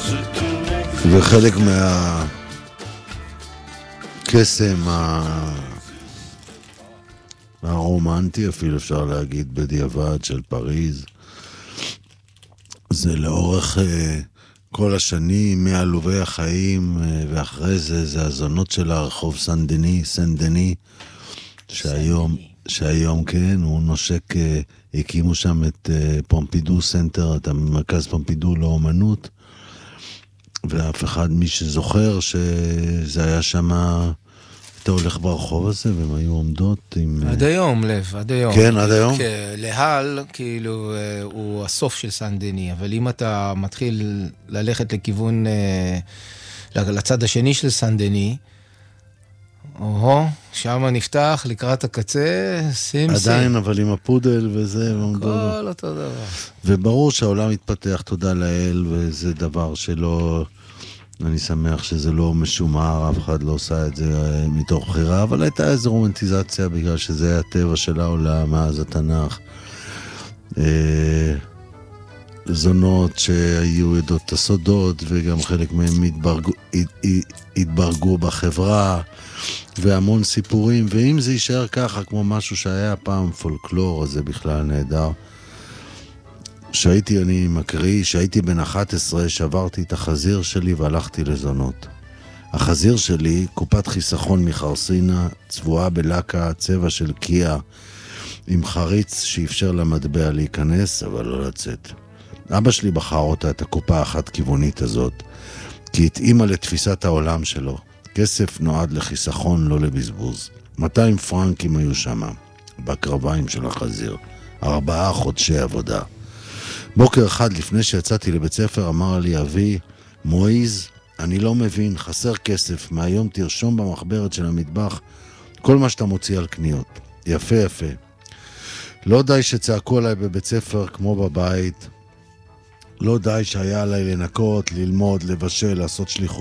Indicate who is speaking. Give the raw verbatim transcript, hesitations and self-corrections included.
Speaker 1: וחלק מהקסם הרומנטי, אפילו אפשר להגיד בדיעבד, של פריז, זה לאורך כל השנים, מעלובי החיים, ואחרי זה, זה הזונות של הרחוב סן דני, סן דני, שהיום, שהיום כן, הוא נושק, הקימו שם את פומפידו סנטר, את המרכז פומפידו לאומנות, ואף אחד מי שזוכר שזה היה שם, אתה הולך ברחוב הזה, והם היו עומדות עם...
Speaker 2: עד היום, לב, עד היום.
Speaker 1: כן, עד היום?
Speaker 2: להל, כאילו, הוא הסוף של סן דני, אבל אם אתה מתחיל ללכת לכיוון, לצד השני של סן דני, או, שם נפתח לקראת הקצה, שים שים.
Speaker 1: עדיין, אבל עם הפודל וזה.
Speaker 2: כל אותו דבר.
Speaker 1: וברור שהעולם מתפתח, תודה לאל, וזה דבר שלא... אני שמח שזה לא משומר, אף אחד לא עושה את זה מתוך בחירה, אבל הייתה איזו רומנטיזציה, בגלל שזה היה הטבע של העולם, מאז התנ"ך. זונות שהיו עדות הסודות, וגם חלק מהם התברגו, התברגו בחברה, והמון סיפורים, ואם זה יישאר ככה, כמו משהו שהיה פעם פולקלור, אז זה בכלל נהדר. שהייתי, אני מקריא, שהייתי בן אחת עשרה, שברתי את החזיר שלי והלכתי לזונות. החזיר שלי, קופת חיסכון מחרסינה, צבועה בלקה, צבע של קיה, עם חריץ שאפשר למטבע להיכנס, אבל לא לצאת. אבא שלי בחר אותה, את הקופה האחת כיוונית הזאת, כי התאימה לתפיסת העולם שלו. כסף נועד לחיסכון, לא לבזבוז. מאתיים פרנקים היו שמה, בקרביים של החזיר. ארבעה חודשי עבודה. בוקר אחד לפני שיצאתי לבית ספר אמר לי אבי, מועיז, אני לא מבין, חסר כסף, מהיום תרשום במחברת של המטבח כל מה שאתה מוציא על קניות. יפה יפה. לא די שצעקו עליי בבית ספר כמו בבית, לא די שהיה עליי לנקות, ללמוד, לבשל, לעשות שליחות.